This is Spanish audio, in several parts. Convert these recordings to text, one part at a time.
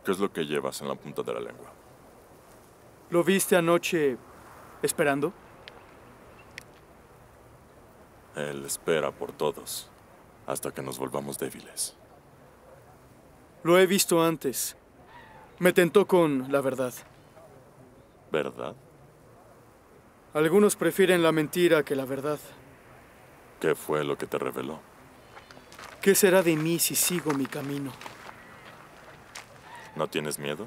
¿Qué es lo que llevas en la punta de la lengua? ¿Lo viste anoche esperando? Él espera por todos, hasta que nos volvamos débiles. Lo he visto antes. Me tentó con la verdad. ¿Verdad? Algunos prefieren la mentira que la verdad. ¿Qué fue lo que te reveló? ¿Qué será de mí si sigo mi camino? ¿No tienes miedo?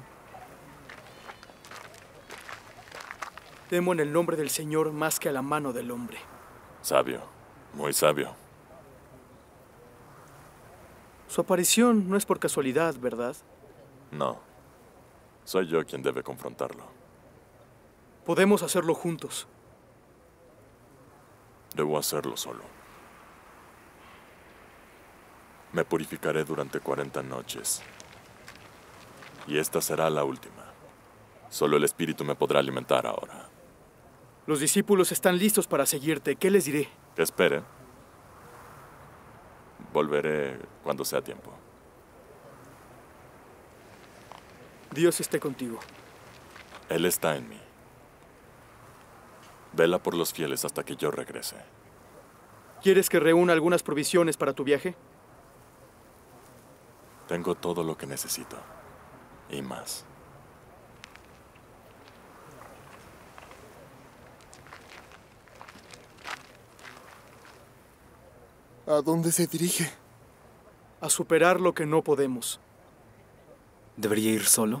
Temo en el nombre del Señor más que a la mano del hombre. Sabio, muy sabio. Su aparición no es por casualidad, ¿verdad? No, soy yo quien debe confrontarlo. Podemos hacerlo juntos. Debo hacerlo solo. Me purificaré durante 40 noches. Y esta será la última. Solo el Espíritu me podrá alimentar ahora. Los discípulos están listos para seguirte. ¿Qué les diré? Que esperen. Volveré cuando sea tiempo. Dios esté contigo. Él está en mí. Vela por los fieles hasta que yo regrese. ¿Quieres que reúna algunas provisiones para tu viaje? Tengo todo lo que necesito. Y más. ¿A dónde se dirige? A superar lo que no podemos. ¿Debería ir solo?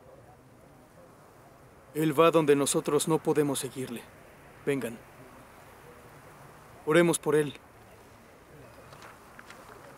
Él va donde nosotros no podemos seguirle. Vengan. Oremos por él.